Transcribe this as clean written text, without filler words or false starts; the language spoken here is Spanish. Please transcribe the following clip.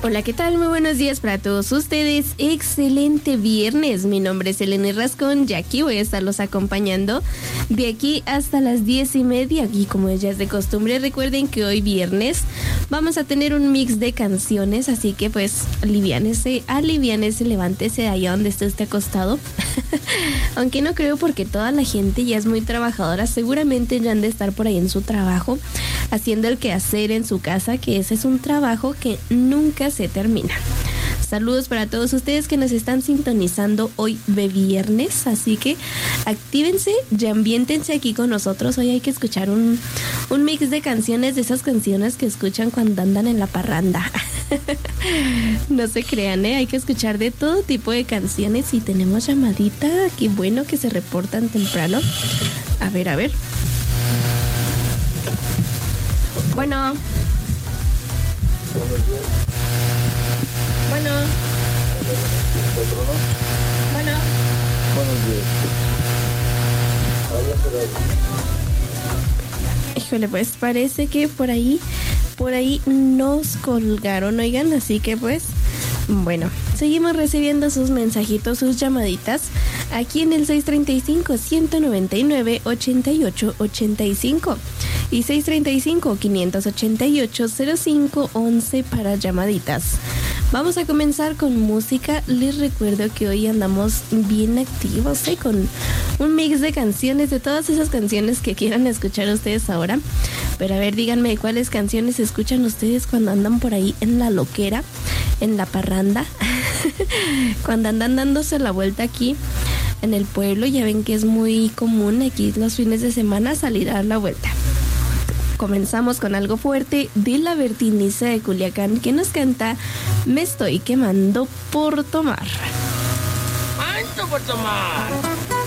Hola, ¿qué tal? Muy buenos días para todos ustedes. Excelente viernes. Mi nombre es Elena Rascón y aquí voy a estarlos acompañando de aquí hasta las 10:30. Y como ya es de costumbre, recuerden que hoy viernes vamos a tener un mix de canciones, así que pues aliviánese, levántese de allá donde esté acostado. Aunque no creo, porque toda la gente ya es muy trabajadora. Seguramente ya han de estar por ahí en su trabajo, haciendo el quehacer en su casa, que ese es un trabajo que nunca se termina. Saludos para todos ustedes que nos están sintonizando hoy de viernes, así que actívense y ambiéntense aquí con nosotros. Hoy hay que escuchar un mix de canciones, de esas canciones que escuchan cuando andan en la parranda. No se crean, hay que escuchar de todo tipo de canciones. Y tenemos llamadita, qué bueno que se reportan temprano. A ver. Bueno. Buenos días. Híjole, pues parece que por ahí nos colgaron, oigan, así que pues, bueno, seguimos recibiendo sus mensajitos, sus llamaditas, aquí en el 635-199-8885 y 635-588-0511 para llamaditas. Vamos a comenzar con música. Les recuerdo que hoy andamos bien activos, con un mix de canciones, de todas esas canciones que quieran escuchar ustedes ahora. Pero a ver, díganme cuáles canciones escuchan ustedes cuando andan por ahí en la loquera, en la parranda, cuando andan dándose la vuelta aquí en el pueblo. Ya ven que es muy común aquí los fines de semana salir a dar la vuelta. Comenzamos con algo fuerte de la Bertiniza de Culiacán, que nos canta Me estoy quemando por tomar. ¡Ando por tomar!